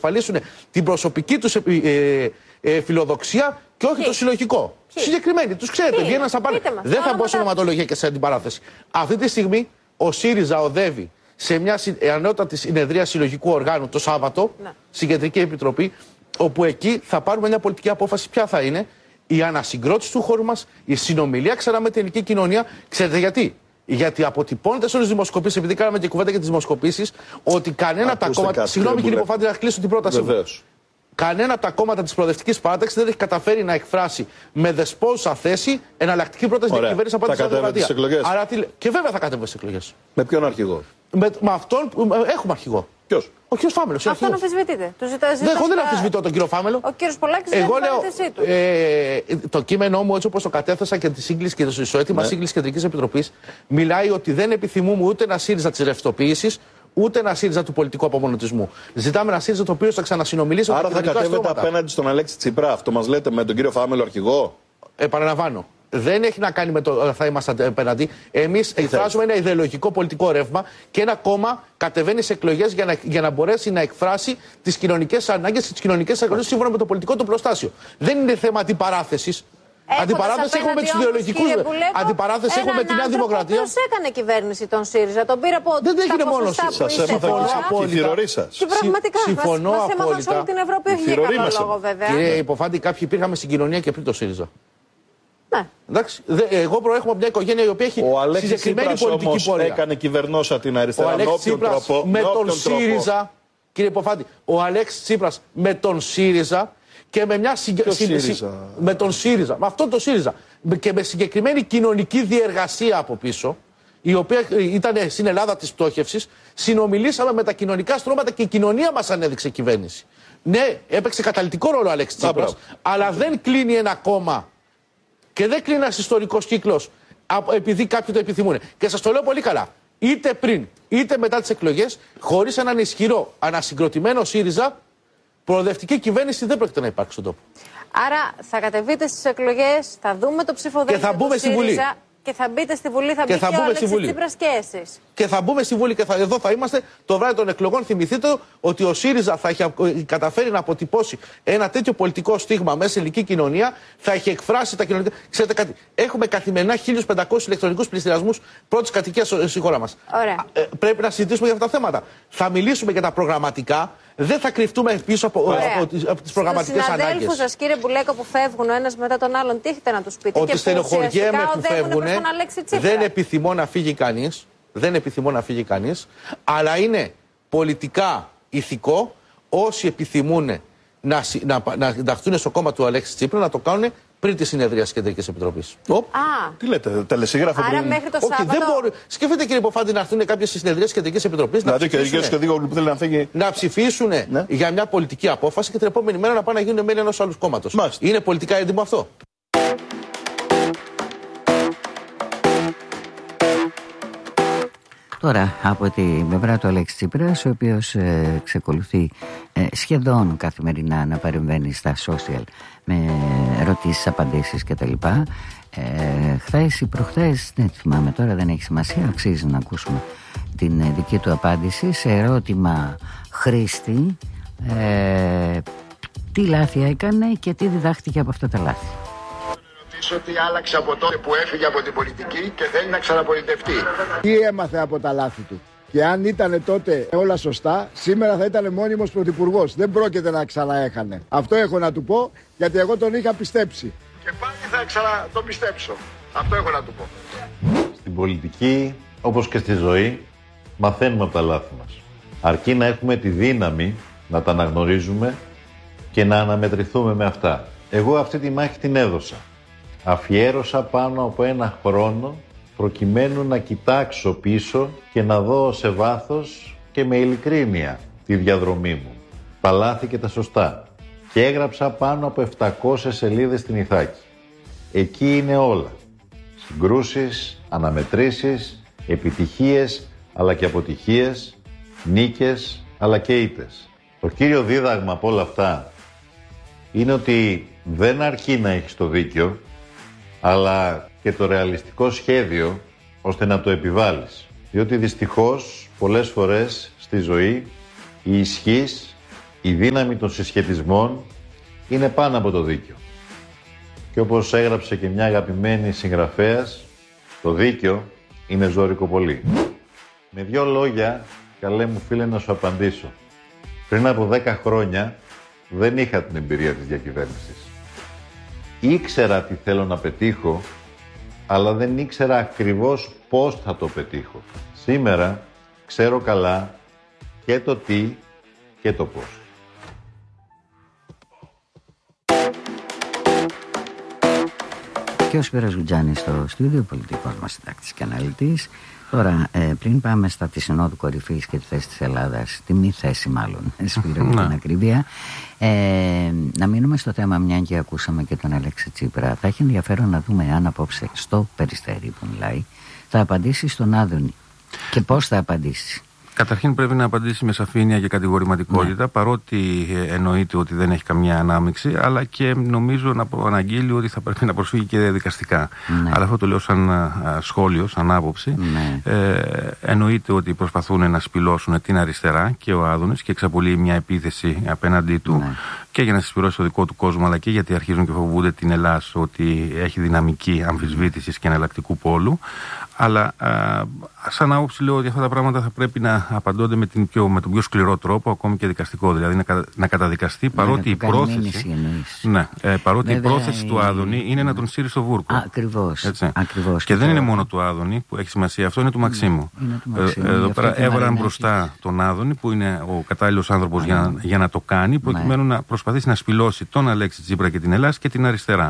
εξασφαλίσουν την προσωπική τους φιλοδοξία και όχι το συλλογικό. Συγκεκριμένοι, τους ξέρετε, βγαίνουν να πάνε. Δεν θα μπω σε ονοματολογία και σε αντιπαράθεση. Αυτή τη στιγμή ο ΣΥΡΙΖΑ οδεύει σε μια ανώτατη συνεδρία συλλογικού οργάνου το Σάββατο, στην Κεντρική Επιτροπή, όπου εκεί θα πάρουμε μια πολιτική απόφαση. Ποια θα είναι η ανασυγκρότηση του χώρου μας, η συνομιλία ξανά με την ελληνική κοινωνία. Ξέρετε γιατί? Γιατί αποτυπώνεται σε όλες τις δημοσκοπήσεις, επειδή κάναμε και κουβέντα για τις δημοσκοπήσεις, ότι κανένα από τα κόμματα. Συγγνώμη κύριε Ποφάντη, να κλείσω την πρόταση μου. Κανένα από τα κόμματα της προοδευτικής παράταξης δεν έχει καταφέρει να εκφράσει με δεσπόζουσα θέση εναλλακτική πρόταση για κυβέρνηση από την Δημοκρατία. Άρα, και βέβαια θα κατέβει στις εκλογές. Με ποιον αρχηγό? Με αυτόν που έχουμε αρχηγό. Ποιος? Ο κύριος Φάμελος. Αυτόν αμφισβητείτε. Εγώ δεν αμφισβητώ τον κύριο Φάμελο. Ο κύριος Πολάκης δεν του. Το κείμενό μου, έτσι όπως το κατέθεσα και τη σύγκληση και το αίτημα σύγκλησης Κεντρικής Επιτροπής, μιλάει ότι δεν επιθυμούμε ούτε ένα ΣΥΡΙΖΑ της ρευστοποίησης, ούτε ένα ΣΥΡΙΖΑ του πολιτικού απομονωτισμού. Ζητάμε ένα ΣΥΡΙΖΑ το οποίο θα ξανασυνομιλήσει. Άρα θα κατέβετε απέναντι στον Αλέξη Τσίπρα. Αυτό μας λέτε με τον κύριο Φάμελο αρχηγό. Επαναλαμβάνω. Δεν έχει να κάνει με το θα είμαστε απέναντι. Εμείς εκφράζουμε ένα ιδεολογικό πολιτικό ρεύμα και ένα κόμμα κατεβαίνει σε εκλογές για να μπορέσει να εκφράσει τις κοινωνικές ανάγκες και τις κοινωνικές ανάγκες σύμφωνα με το πολιτικό του προστάσιο. Δεν είναι θέμα αντιπαράθεσης. Αντιπαράθεση έχουμε με τους ιδεολογικούς. Αντιπαράθεση έχουμε με τη Νέα Δημοκρατία. Ποιος έκανε κυβέρνηση τον ΣΥΡΙΖΑ, τον πήρε από δεν έγινε μόνο σας έμαθα και τη θηρορή σας. Και πραγματικά συμφωνώ απόλυτα. Σε όλη την Ευρώπη, όχι για καλό λόγο βέβαια. Κύριε Υποφάντη, κάποιοι υπήρχαμε στην κοινωνία και πριν το ΣΥΡΙΖΑ. Ναι. Εντάξει, εγώ προέρχομαι από μια οικογένεια η οποία έχει συγκεκριμένη πολιτική πορεία. Έκανε κυβερνόσα την αριστερά. Ο Αλέξης Τσίπρας με τον ΣΥΡΙΖΑ. Κύριε Υποφάντη, ο Αλέξης Τσίπρας με τον ΣΥΡΙΖΑ και με μια με τον ΣΥΡΙΖΑ, με αυτόν τον ΣΥΡΙΖΑ και με συγκεκριμένη κοινωνική διεργασία από πίσω, η οποία ήταν στην Ελλάδα της πτώχευσης, συνομιλήσαμε με τα κοινωνικά στρώματα και η κοινωνία μας ανέδειξε κυβέρνηση. Ναι, έπαιξε καταλυτικό ρόλο ο Αλέξης Τσίπρας, αλλά δεν κλείνει ένα κόμμα και δεν κλείνει ένας ιστορικός κύκλος επειδή κάποιοι το επιθυμούν. Και σας το λέω πολύ καλά. Είτε πριν είτε μετά τις εκλογές, χωρίς έναν ισχυρό ανασυγκροτημένο ΣΥΡΙΖΑ, προοδευτική κυβέρνηση δεν πρόκειται να υπάρξει στον τόπο. Άρα θα κατεβείτε στις εκλογές, θα δούμε το ψηφοδέλτιο και θα μπούμε του στη Βουλή. ΣΥΡΙΖΑ και θα μπείτε στη Βουλή, θα μπει και ο Αλέξης Τσίπρας και εσείς. Και θα μπούμε στη Βουλή και εδώ θα είμαστε το βράδυ των εκλογών. Θυμηθείτε ότι ο ΣΥΡΙΖΑ θα έχει καταφέρει να αποτυπώσει ένα τέτοιο πολιτικό στίγμα μέσα στην ελληνική κοινωνία, θα έχει εκφράσει τα κοινωνικά. Ξέρετε κάτι, έχουμε καθημερινά 1.500 ηλεκτρονικούς πληστηριασμούς πρώτης κατοικίας στη χώρα μας. Πρέπει να συζητήσουμε για αυτά τα θέματα. Θα μιλήσουμε για τα προγραμματικά. Δεν θα κρυφτούμε πίσω από τις προγραμματικές ανάγκες. Στους συναδέλφους σας, κύριε Μπουλέκο, που φεύγουν ο ένας μετά τον άλλον, τι έχετε να τους πείτε? Ότι στενοχωριέμαι που φεύγουν. Δεν επιθυμώ να φύγει κανείς. Δεν επιθυμώ να φύγει κανείς. Αλλά είναι πολιτικά ηθικό όσοι επιθυμούν να ενταχθούν στο κόμμα του Αλέξη Τσίπρα να το κάνουν πριν τη συνεδρία της Κεντρικής Επιτροπής. Τι λέτε, τελεσίγραφο πριν? Άρα μέχρι το Σάββατο. Δεν μπορεί. Σκεφτείτε κύριε Υποφάντη να έρθουν κάποιες συνεδρίες της Κεντρικής Επιτροπής δηλαδή, να ψηφίσουν για μια πολιτική απόφαση και την επόμενη μέρα να πάνε να γίνουν μέλη ενός άλλου κόμματος. Είναι πολιτικά έντιμο αυτό? Τώρα από τη πλευρά του Αλέξη Τσίπρας, ο οποίος εξακολουθεί σχεδόν καθημερινά να παρεμβαίνει στα social με ερωτήσεις, απαντήσεις κτλ. Χθες ή προχθές, δεν θυμάμαι τώρα, δεν έχει σημασία, αξίζει να ακούσουμε την δική του απάντηση σε ερώτημα χρήστη, τι λάθη έκανε και τι διδάχτηκε από αυτά τα λάθη. Ότι άλλαξε από τότε που έφυγε από την πολιτική και θέλει να ξαναπολιτευτεί. Τι έμαθε από τα λάθη του? Και αν ήταν τότε όλα σωστά, σήμερα θα ήταν μόνιμος πρωθυπουργός. Δεν πρόκειται να ξαναέχανε. Αυτό έχω να του πω, γιατί εγώ τον είχα πιστέψει. Και πάλι θα ξανατο πιστέψω. Αυτό έχω να του πω. Στην πολιτική, όπως και στη ζωή, μαθαίνουμε από τα λάθη μας. Αρκεί να έχουμε τη δύναμη να τα αναγνωρίζουμε και να αναμετρηθούμε με αυτά. Εγώ αυτή τη μάχη την έδωσα. Αφιέρωσα πάνω από ένα χρόνο προκειμένου να κοιτάξω πίσω και να δω σε βάθος και με ειλικρίνεια τη διαδρομή μου, τα λάθη και τα σωστά. Και έγραψα πάνω από 700 σελίδες στην Ιθάκη. Εκεί είναι όλα. Συγκρούσεις, αναμετρήσεις, επιτυχίες αλλά και αποτυχίες, νίκες αλλά και ήττες. Το κύριο δίδαγμα από όλα αυτά είναι ότι δεν αρκεί να έχεις το δίκιο, αλλά και το ρεαλιστικό σχέδιο ώστε να το επιβάλλεις. Διότι δυστυχώς πολλές φορές στη ζωή η ισχύς Η δύναμη των συσχετισμών είναι πάνω από το δίκαιο. Και όπως έγραψε και μια αγαπημένη συγγραφέας, το δίκαιο είναι ζώρικο πολύ. Με 2 λόγια, καλέ μου φίλε, να σου απαντήσω. Πριν από 10 χρόνια δεν είχα την εμπειρία της διακυβέρνησης. Ήξερα τι θέλω να πετύχω, αλλά δεν ήξερα ακριβώς πώς θα το πετύχω. Σήμερα ξέρω καλά και το τι και το πώς. Και ο Σπύρος Γουτζάνης στο στούντιο, πολιτικός μας συντάκτης και αναλυτής. Τώρα, πριν πάμε στα της Συνόδου Κορυφής και τη θέση της Ελλάδας, τη μη θέση μάλλον, Σπύρο, για την ακρίβεια, να μείνουμε στο θέμα, μια και ακούσαμε και τον Αλέξη Τσίπρα. Θα έχει ενδιαφέρον να δούμε αν απόψε στο Περιστέρι που μιλάει θα απαντήσει στον Άδωνη και πώς θα απαντήσει. Καταρχήν πρέπει να απαντήσει με σαφήνεια και κατηγορηματικότητα, παρότι εννοείται ότι δεν έχει καμιά ανάμειξη, αλλά και νομίζω να αναγγείλει ότι θα πρέπει να προσφύγει και δικαστικά. Αλλά αυτό το λέω σαν σχόλιο, σαν άποψη. Εννοείται ότι προσπαθούν να σπηλώσουν την αριστερά και ο Άδωνης και εξαπολύει μια επίθεση απέναντί του και για να συσπηρώσει το δικό του κόσμο, αλλά και γιατί αρχίζουν και φοβούνται την Ελλάδα ότι έχει δυναμική αμφισβήτησης και εναλλακτικού πόλου. Αλλά σαν άποψη λέω ότι αυτά τα πράγματα θα πρέπει να απαντώνται με τον πιο σκληρό τρόπο, ακόμη και δικαστικό. Δηλαδή να καταδικαστεί, παρότι η πρόθεση. Παρότι η πρόθεση του Άδωνη είναι να τον σύρει στο βούρκο. Ακριβώς. Και δεν είναι μόνο του Άδωνη που έχει σημασία, αυτό είναι του Μαξίμου. Εδώ πέρα έβαλαν μπροστά τον Άδωνη, που είναι ο κατάλληλος άνθρωπος για να το κάνει, προκειμένου να προσπαθήσει να σπηλώσει τον Αλέξη Τσίπρα και την Ελλάδα και την αριστερά.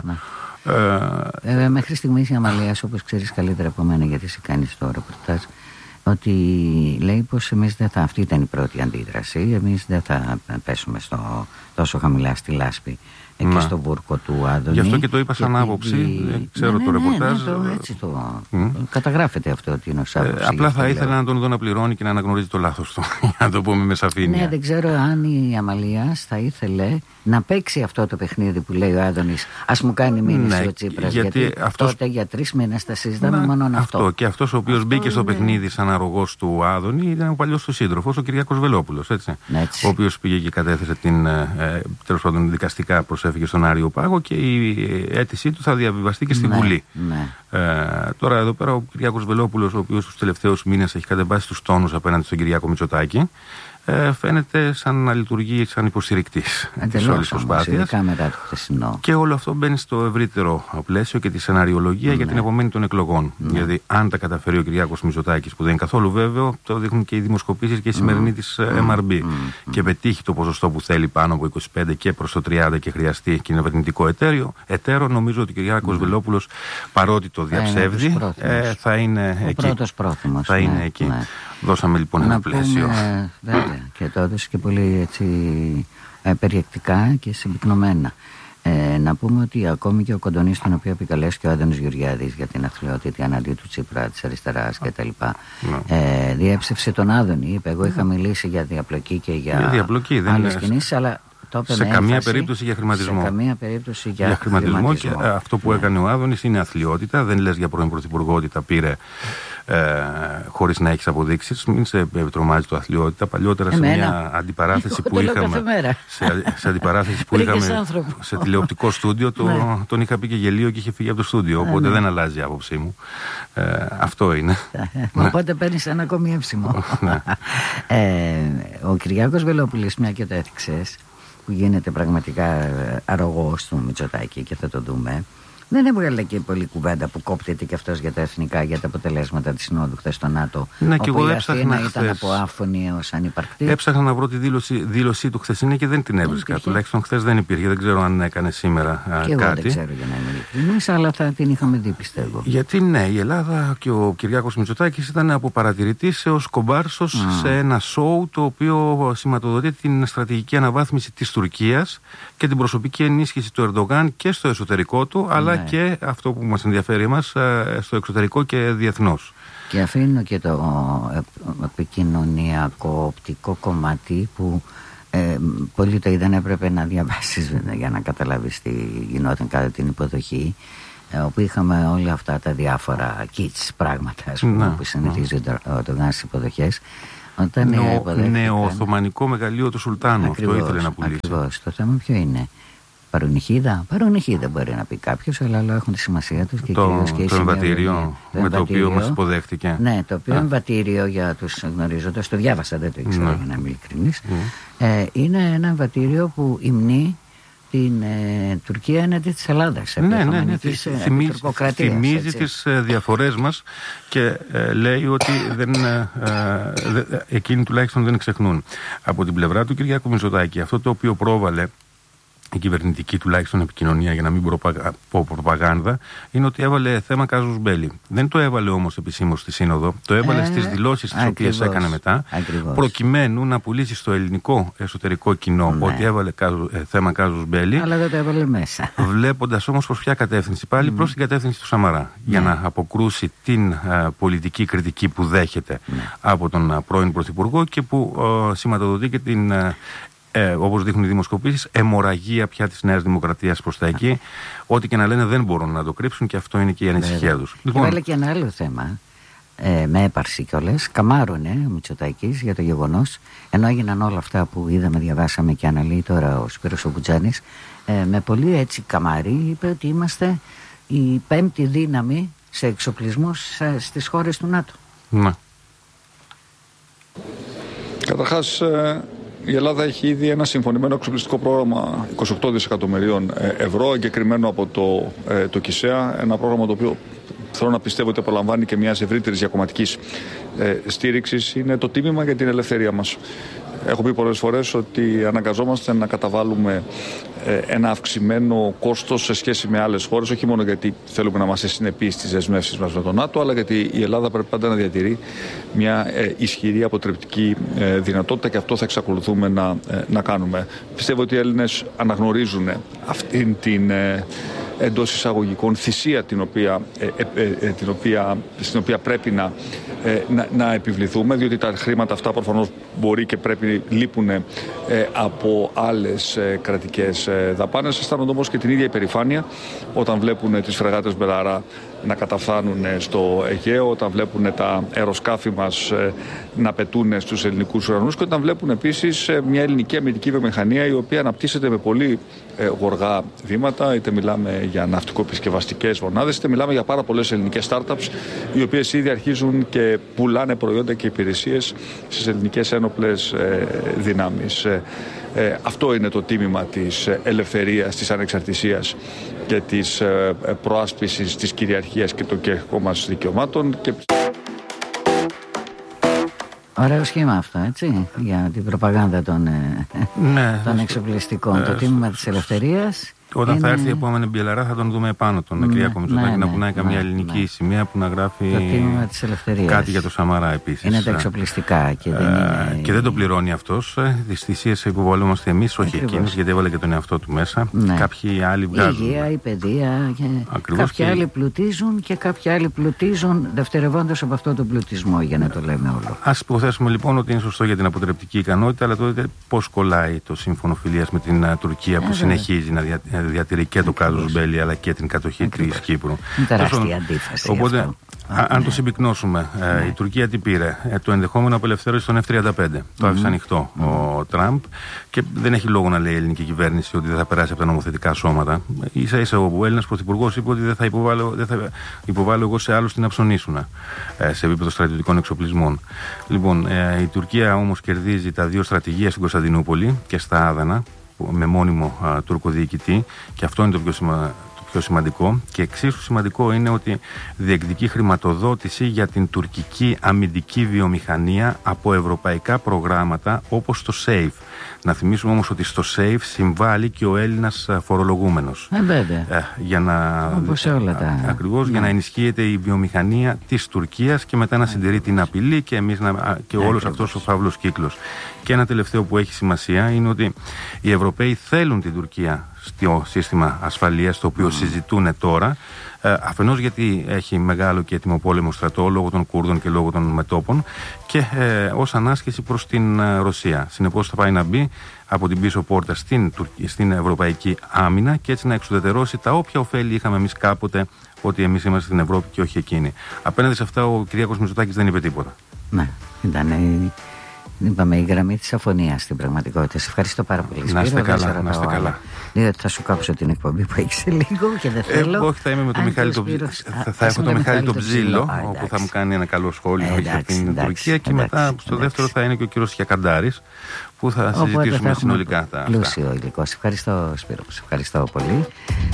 Μέχρι στιγμής η Αμαλίας, όπως ξέρεις καλύτερα από μένα, γιατί εσύ κάνεις το ρεπορτάζ, ότι λέει πως εμείς δεν θα, αυτή ήταν η πρώτη αντίδραση, εμείς δεν θα πέσουμε τόσο χαμηλά στη λάσπη και στο βούρκο του Άδωνη. Γι' αυτό και το είπα σαν άποψη, ξέρω το ρεπορτάζ. Έτσι καταγράφεται αυτό ότι είναι ως άποψη. Απλά θα ήθελα να τον δω να πληρώνει και να αναγνωρίζει το λάθος του, για να το πούμε με σαφήνεια. Ναι, δεν ξέρω αν η Αμαλίας θα ήθελε να παίξει αυτό το παιχνίδι που λέει ο Άδωνης. Ας μου κάνει μήνυση ο Τσίπρας. Γιατί τότε για 3 μήνες τα συζητάμε μόνο αυτό. Και αυτός ο οποίος μπήκε στο παιχνίδι σαν αρρωγός του Άδωνη ήταν ο παλιός του σύντροφος, ο Κυριάκος Βελόπουλος. Ο οποίος πήγε και κατέθεσε τέλος πάντων δικαστικά προσέφηκε στον Άριο Πάγο και η αίτησή του θα διαβιβαστεί και στη Βουλή. Τώρα εδώ πέρα ο Κυριάκος Βελόπουλος, ο οποίος τους τελευταίους μήνες έχει κατεβάσει τους τόνους απέναντι στον Κυριάκο Μητσοτάκη, φαίνεται σαν να λειτουργεί σαν υποστηρικτής της όλης προσπάθειας. Και όλο αυτό μπαίνει στο ευρύτερο πλαίσιο και τη σεναριολογία για την επομένη των εκλογών. Γιατί αν τα καταφέρει ο Κυριάκος Μητσοτάκης, που δεν είναι καθόλου βέβαιο, το δείχνουν και οι δημοσκοπήσεις και η σημερινή της MRB, και πετύχει το ποσοστό που θέλει πάνω από 25 και προς το 30 και χρειαστεί κυβερνητικό εταίρο, νομίζω ότι ο Κυριάκος Βελόπουλος, παρότι το διαψεύδει, θα είναι εκεί. Πρώτος πρόθυμος. Θα είναι εκεί. Δώσαμε λοιπόν ένα πλαίσιο. Βέβαια, και το έδωσε και πολύ έτσι, περιεκτικά και συμπυκνωμένα. Να πούμε ότι ακόμη και ο Κοντονής, τον οποίο επικαλέσει και ο Άδωνης Γεωργιάδης για την αθλειότητα αναντί του Τσίπρα, της αριστεράς κτλ. Διέψευσε τον Άδωνη. Είπε: εγώ είχα μιλήσει για διαπλοκή και για άλλες κινήσεις, αλλά σε καμία περίπτωση για χρηματισμό. Σε καμία περίπτωση για χρηματισμό. Και αυτό που έκανε ο Άδωνης είναι αθλειότητα. Δεν λες για πρώην πρωθυπουργό ότι τα πήρε χωρίς να έχεις αποδείξεις. Μην σε τρομάζει το αθλειότητα. Παλιότερα σε μια αντιπαράθεση που είχαμε, σε αντιπαράθεση που είχαμε σε τηλεοπτικό στούντιο, τον είχα πει και γελίο και είχε φύγει από το στούντιο. Οπότε δεν αλλάζει η άποψή μου. Αυτό είναι. Οπότε παίρνεις ένα ακόμη εύσημο. Ο Κυριάκος Βελόπουλος, μια και το έθιξες, που γίνεται πραγματικά αρρωγός του Μητσοτάκη και θα το δούμε, δεν έβγαλε και πολύ κουβέντα που κόπτεται και αυτός για τα εθνικά, για τα αποτελέσματα της Συνόδου χθες στο ΝΑΤΟ. Ναι, και εγώ έψαχνα ήταν από άφωνη έως ανυπαρκτή. Έψαχνα να βρω τη δήλωσή του χθεσινή και δεν την έβρισκα. Τουλάχιστον χθες δεν υπήρχε. Δεν ξέρω αν έκανε σήμερα κάτι. Εγώ δεν ξέρω, για να είμαι ειλικρινής, αλλά θα την είχαμε δει, πιστεύω. Γιατί ναι, η Ελλάδα και ο Κυριάκος Μητσοτάκης ήταν από παρατηρητής έως κομπάρσος σε ένα σοου το οποίο σηματοδοτεί την στρατηγική αναβάθμιση της Τουρκίας και την προσωπική ενίσχυση του Ερντογάν και στο εσωτερικό του, αλλά και αυτό που μας ενδιαφέρει εμάς, στο εξωτερικό και διεθνώς. Και αφήνω και το επικοινωνιακό οπτικό κομμάτι που πολλοί το είδαν, έπρεπε να διαβάσεις για να καταλάβεις τι γινόταν κατά την υποδοχή, όπου είχαμε όλα αυτά τα διάφορα kits πράγματα που συνηθίζει ο Ερντογάν στις υποδοχές. νεοοθωμανικό μεγαλείο του Σουλτάνου. Αυτό ήθελε να πουλήσει. Ακριβώς. Το θέμα ποιο είναι? Παρονυχίδα μπορεί να πει κάποιος, αλλά όλα έχουν τη σημασία τους. Και το εμβατήριο με το οποίο μας υποδέχτηκε. Ναι, το οποίο εμβατήριο, για τους γνωρίζοντας, το διάβασα, δεν το ήξερα για να είμαι ειλικρινής. Είναι ένα εμβατήριο που υμνεί την Τουρκία έναντι της Ελλάδας. Θυμίζει τις διαφορές μας και λέει ότι εκείνοι τουλάχιστον δεν ξεχνούν. Από την πλευρά του Κυριάκου Μητσοτάκη, αυτό το οποίο πρόβαλε η κυβερνητική τουλάχιστον επικοινωνία, για να μην πω προπαγάνδα, είναι ότι έβαλε θέμα κάζους μπέλι. Δεν το έβαλε όμως επισήμως στη Σύνοδο, το έβαλε στις δηλώσεις τις οποίες έκανε μετά, προκειμένου να πουλήσει στο ελληνικό εσωτερικό κοινό ότι έβαλε θέμα κάζους μπέλι. Αλλά δεν το έβαλε μέσα. Βλέποντας όμως προς ποια κατεύθυνση, πάλι προς την κατεύθυνση του Σαμαρά, για να αποκρούσει την πολιτική κριτική που δέχεται από τον πρώην Πρωθυπουργό και που σηματοδοτεί και την. Όπως δείχνουν οι δημοσκοπήσεις, αιμορραγία πια της Νέας Δημοκρατίας προς τα εκεί. Ό,τι και να λένε δεν μπορούν να το κρύψουν και αυτό είναι και η ανησυχία τους. Λοιπόν, και ένα άλλο θέμα, με έπαρση κιόλας, καμάρωνε ο Μητσοτάκης για το γεγονός, ενώ έγιναν όλα αυτά που είδαμε, διαβάσαμε και αναλύει τώρα ο Σπύρος ο Μπουτζάνης, με πολύ έτσι καμάρι, είπε ότι είμαστε η 5η δύναμη σε εξοπλισμούς στις χώρες του ΝΑΤΟ. Ναι. Καταρχάς, η Ελλάδα έχει ήδη ένα συμφωνημένο εξοπλιστικό πρόγραμμα 28 δισεκατομμυρίων ευρώ, εγκεκριμένο από το ΚΙΣΕΑ, ένα πρόγραμμα το οποίο θέλω να πιστεύω ότι απολαμβάνει και μιας ευρύτερης διακομματικής στήριξης. Είναι το τίμημα για την ελευθερία μας. Έχω πει πολλές φορές ότι αναγκαζόμαστε να καταβάλουμε ένα αυξημένο κόστος σε σχέση με άλλες χώρες, όχι μόνο γιατί θέλουμε να είμαστε συνεπείς στις δεσμεύσεις μας με τον ΝΑΤΟ, αλλά γιατί η Ελλάδα πρέπει πάντα να διατηρεί μια ισχυρή αποτρεπτική δυνατότητα και αυτό θα εξακολουθούμε να κάνουμε. Πιστεύω ότι οι Έλληνες αναγνωρίζουν αυτήν την εντός εισαγωγικών θυσία στην οποία πρέπει να επιβληθούμε, διότι τα χρήματα αυτά προφανώς μπορεί και πρέπει λείπουν από άλλες κρατικές δαπάνες. Αισθάνονται όμως και την ίδια υπερηφάνεια όταν βλέπουν τις φρεγάτες Μπελαρά να καταφθάνουν στο Αιγαίο, όταν βλέπουν τα αεροσκάφη μας να πετούν στους ελληνικούς ουρανούς και όταν βλέπουν επίσης μια ελληνική αμυντική βιομηχανία η οποία αναπτύσσεται με πολύ γοργά βήματα, είτε μιλάμε για ναυτικοεπισκευαστικές μονάδες, είτε μιλάμε για πάρα πολλές ελληνικές startups οι οποίες ήδη αρχίζουν και πουλάνε προϊόντα και υπηρεσίες στις ελληνικές ένοπλες δυνάμεις. Αυτό είναι το τίμημα της ελευθερίας, της ανεξαρτησίας και της προάσπισης της κυριαρχίας και των κερδικών μας δικαιωμάτων. Ωραίο σχήμα αυτό, έτσι, για την προπαγάνδα των εξοπλιστικών. Το τίμημα της ελευθερίας. Όταν θα έρθει η επόμενη Μπιελαρά θα τον δούμε επάνω τον Κυριάκο Μητσοτάκη να πουνάει καμία ελληνική σημαία που να γράφει κάτι για το Σαμαρά επίσης. Είναι τα εξοπλιστικά και δεν το πληρώνει αυτός. Τις θυσίες υποβαλλόμαστε εμείς, όχι εκείνος, γιατί έβαλε και τον εαυτό του μέσα. Κάποιοι άλλοι βγάζουν. Η υγεία, η παιδεία. Κάποιοι άλλοι πλουτίζουν και κάποιοι άλλοι πλουτίζουν δευτερευόντως από αυτό τον πλουτισμό, για να το λέμε όλο. Ας υποθέσουμε λοιπόν ότι είναι σωστό για την αποτρεπτική ικανότητα, αλλά τότε πώς κολλάει το σύμφωνο φιλίας με την Τουρκία που συνεχίζει να διατηρεί και το κάζους μπέλι αλλά και την κατοχή της Κύπρου. Τεράστια αντίφαση. Οπότε, αυτό. αν το συμπυκνώσουμε, η Τουρκία τι πήρε? Το ενδεχόμενο απελευθέρωση των F-35. Το άφησε ανοιχτό ο Τραμπ και δεν έχει λόγο να λέει η ελληνική κυβέρνηση ότι δεν θα περάσει από τα νομοθετικά σώματα. Ίσα-ίσα ο Έλληνας Πρωθυπουργός είπε ότι δεν θα υποβάλω εγώ σε άλλους την αψωνίσουνα σε επίπεδο στρατιωτικών εξοπλισμών. Λοιπόν, η Τουρκία όμως κερδίζει τα 2 στρατηγία στην Κωνσταντινούπολη και στα Άδανα με μόνιμο τουρκοδιοικητή και αυτό είναι το πιο σημαντικό και εξίσου σημαντικό είναι ότι διεκδικεί χρηματοδότηση για την τουρκική αμυντική βιομηχανία από ευρωπαϊκά προγράμματα όπως το SAFE. Να θυμίσουμε όμως ότι στο SAFE συμβάλλει και ο Έλληνας φορολογούμενος. Για να, όπως σε όλα τα... Ακριβώς, για να ενισχύεται η βιομηχανία της Τουρκίας και μετά να συντηρεί την απειλή και, και όλος αυτός ο φαύλος κύκλος. Και ένα τελευταίο που έχει σημασία είναι ότι οι Ευρωπαίοι θέλουν την Τουρκία στο σύστημα ασφαλείας το οποίο συζητούν τώρα, αφενός γιατί έχει μεγάλο και έτοιμο πόλεμο στρατό λόγω των Κούρδων και λόγω των μετόπων και ως ανάσκηση προς την Ρωσία. Συνεπώς θα πάει να μπει από την πίσω πόρτα στην ευρωπαϊκή άμυνα και έτσι να εξουδετερώσει τα όποια ωφέλη είχαμε εμείς κάποτε ότι εμείς είμαστε στην Ευρώπη και όχι εκείνοι. Απέναντι σε αυτά ο Κυριάκος Μητσοτάκης δεν είπε τίποτα. Ναι, ήταν Είπαμε, η γραμμή της αφωνίας στην πραγματικότητα. Σε ευχαριστώ πάρα πολύ. Να είστε καλά. Να είστε καλά. Διότι θα σου κάψω την εκπομπή που έχει σε λίγο και δεν θέλω. Όχι, θα είμαι με τον Μιχάλη τον Ψήλο. Θα έχω τον Μιχάλη τον Ψήλο, όπου θα μου κάνει ένα καλό σχόλιο για την Τουρκία. Και μετά στο δεύτερο θα είναι και ο κύριος Χιακαντάρης, που θα συζητήσουμε συνολικά τα. Πλούσιο υλικό. Σε ευχαριστώ, Σπύρο. Σε ευχαριστώ πολύ.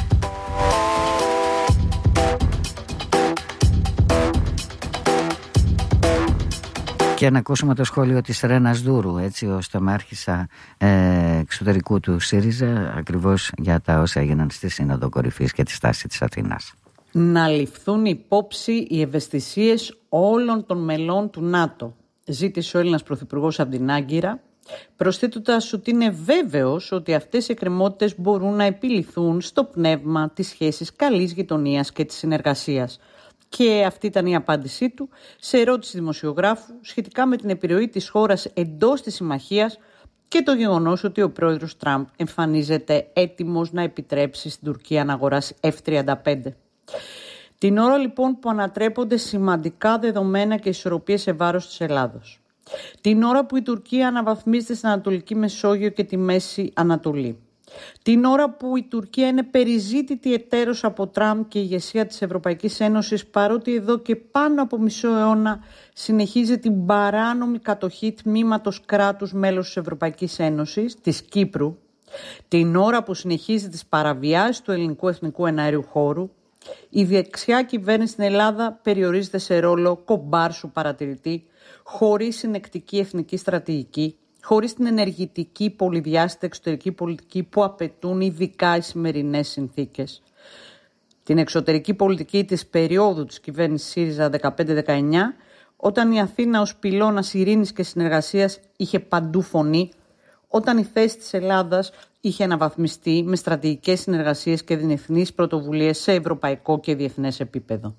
Και να ακούσουμε το σχόλιο της Ρένας Δούρου, έτσι, ως τομάρχησα εξωτερικού του ΣΥΡΙΖΑ, ακριβώς για τα όσα έγιναν στη Σύνοδο Κορυφής και τη στάση της Αθήνας. Να ληφθούν υπόψη οι ευαισθησίες όλων των μελών του ΝΑΤΟ, ζήτησε ο Έλληνας Πρωθυπουργός από την Άγκυρα, προσθέτοντας ότι είναι βέβαιος ότι αυτές οι εκκρεμότητες μπορούν να επιληθούν στο πνεύμα της σχέσης καλής γειτονίας και της συνεργασίας. Και αυτή ήταν η απάντησή του σε ερώτηση δημοσιογράφου σχετικά με την επιρροή της χώρας εντός της συμμαχίας και το γεγονός ότι ο πρόεδρος Τραμπ εμφανίζεται έτοιμος να επιτρέψει στην Τουρκία να αγοράσει F-35. Την ώρα λοιπόν που ανατρέπονται σημαντικά δεδομένα και ισορροπίες σε βάρος της Ελλάδος. Την ώρα που η Τουρκία αναβαθμίζεται στην Ανατολική Μεσόγειο και τη Μέση Ανατολή. Την ώρα που η Τουρκία είναι περιζήτητη εταίρος από Τραμπ και η ηγεσία της Ευρωπαϊκής Ένωσης, παρότι εδώ και πάνω από μισό αιώνα συνεχίζει την παράνομη κατοχή τμήματος κράτους μέλος της Ευρωπαϊκής Ένωσης, της Κύπρου, την ώρα που συνεχίζει τις παραβιάσεις του ελληνικού εθνικού εναέριου χώρου, η δεξιά κυβέρνηση στην Ελλάδα περιορίζεται σε ρόλο κομπάρσου παρατηρητή, χωρίς συνεκτική εθνική στρατηγική, χωρίς την ενεργητική πολυδιάστατη εξωτερική πολιτική που απαιτούν ειδικά οι σημερινές συνθήκες. Την εξωτερική πολιτική της περίοδου της κυβέρνησης ΣΥΡΙΖΑ 15-19, όταν η Αθήνα ως πυλώνας ειρήνης και συνεργασίας είχε παντού φωνή, όταν η θέση της Ελλάδας είχε αναβαθμιστεί με στρατηγικές συνεργασίες και διεθνείς πρωτοβουλίες σε ευρωπαϊκό και διεθνές επίπεδο.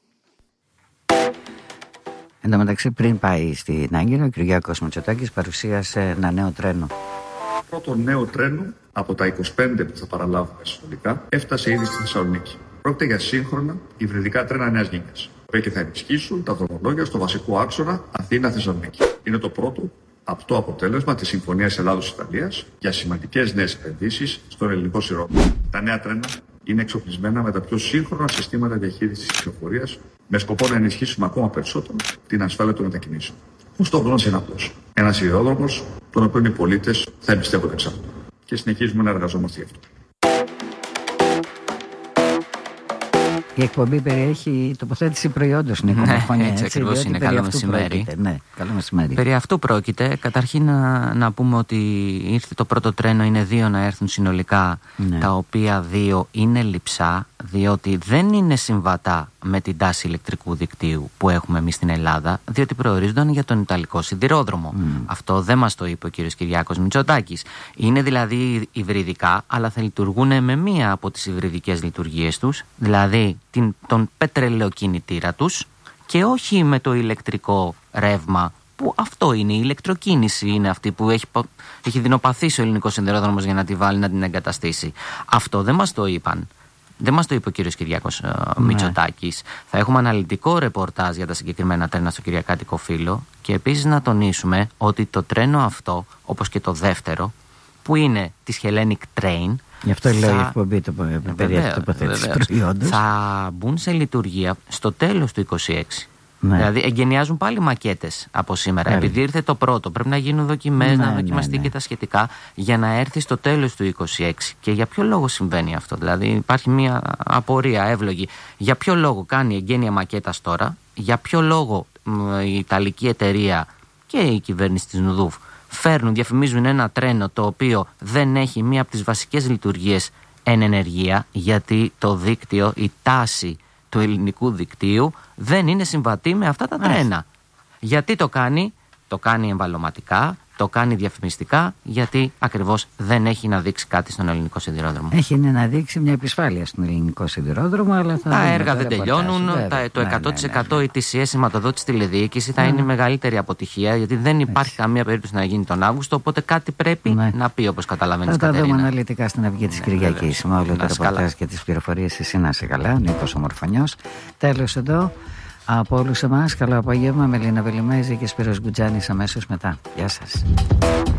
Εν τω μεταξύ, πριν πάει στην Άγκυρα, ο Κυριάκος Μητσοτάκης παρουσίασε ένα νέο τρένο. Το πρώτο νέο τρένο από τα 25 που θα παραλάβουμε συνολικά έφτασε ήδη στη Θεσσαλονίκη. Πρόκειται για σύγχρονα υβριδικά τρένα νέας γενιάς, που θα ενισχύσουν τα δρομολόγια στο βασικό άξονα Αθήνα-Θεσσαλονίκη. Είναι το πρώτο απτό αποτέλεσμα της Συμφωνίας Ελλάδος-Ιταλίας για σημαντικές νέες επενδύσεις στον ελληνικό σειρόδρομο. Τα νέα τρένα είναι εξοπλισμένα με τα πιο σύγχρονα συστήματα διαχείρισης της κυκλοφορίας, με σκοπό να ενισχύσουμε ακόμα περισσότερο την ασφάλεια των μετακινήσεων. Ο στόχος μας είναι απλός. Ένας σιδηρόδρομος, τον οποίο οι πολίτες θα εμπιστεύονται εξάλλου. Και συνεχίζουμε να εργαζόμαστε γι' αυτό. Η εκπομπή περιέχει τοποθέτηση προϊόντος, Νίκο Μορφωνιά. Έτσι ακριβώς είναι. Καλό μεσημέρι. Ναι, καλό μεσημέρι. Περί αυτού πρόκειται. Καταρχήν να πούμε ότι ήρθε το πρώτο τρένο, είναι 2 να έρθουν συνολικά, τα οποία 2 είναι λειψά, διότι δεν είναι συμβατά με την τάση ηλεκτρικού δικτύου που έχουμε εμείς στην Ελλάδα, διότι προορίζονταν για τον Ιταλικό σιδηρόδρομο. Αυτό δεν μας το είπε ο κ. Κυριάκος Μητσοτάκης. Είναι δηλαδή υβριδικά, αλλά θα λειτουργούν με μία από τις υβριδικές λειτουργίες τους, δηλαδή τον πετρελαιοκινητήρα τους, και όχι με το ηλεκτρικό ρεύμα, που αυτό είναι η ηλεκτροκίνηση, είναι αυτή που έχει δεινοπαθήσει ο ελληνικός σιδηρόδρομος για να τη βάλει να την εγκαταστήσει. Αυτό δεν μας το είπαν. Δεν μας το είπε ο κύριος Κυριάκος Μητσοτάκης. Θα έχουμε αναλυτικό ρεπορτάζ για τα συγκεκριμένα τρένα στο Κυριακάτικο Φύλλο, και επίσης να τονίσουμε ότι το τρένο αυτό, όπως και το δεύτερο, που είναι της Hellenic Train, γι' αυτό λέω η εκπομπή περιέχει τοποθέτηση προϊόντος, θα μπουν σε λειτουργία στο τέλος του 2026. Ναι. Δηλαδή εγκαινιάζουν πάλι μακέτες από σήμερα. Επειδή ήρθε το πρώτο, πρέπει να γίνουν δοκιμές, να δοκιμαστεί και τα σχετικά, για να έρθει στο τέλος του 2026. Και για ποιο λόγο συμβαίνει αυτό? Δηλαδή υπάρχει μια απορία εύλογη. Για ποιο λόγο κάνει εγγένεια μακέτας τώρα? Για ποιο λόγο η Ιταλική εταιρεία και η κυβέρνηση της Νουδούφ διαφημίζουν ένα τρένο το οποίο δεν έχει μία από τις βασικές λειτουργίες εν ενεργεία? Γιατί το δίκτυο, η τάση του ελληνικού δικτύου δεν είναι συμβατή με αυτά τα τρένα. Γιατί το κάνει? Το κάνει εμβαλωματικά, το κάνει διαφημιστικά, γιατί ακριβώς δεν έχει να δείξει κάτι στον ελληνικό σιδηρόδρομο. Έχει να δείξει μια επισφάλεια στον ελληνικό σιδηρόδρομο, αλλά τα έργα δεν τελειώνουν. Το 100% η TCS σηματοδότηση τηλεδιοίκηση θα είναι η μεγαλύτερη αποτυχία, γιατί δεν υπάρχει καμία περίπτωση να γίνει τον Αύγουστο. Οπότε κάτι πρέπει να πει, όπως καταλαβαίνεις, Κατερίνα. Θα τα δούμε αναλυτικά στην Αυγή της Κυριακής. Με όλο το ρεπορτάζ και τις πληροφορίες. Εσύ να είσαι καλά, Νίκος ο Μορφωνιός. Τέλος εδώ. Από όλους εμάς, καλό απόγευμα. Μελίνα Βελιμέζη και Σπύρος Γκουτζάνης αμέσως μετά. Γεια σας.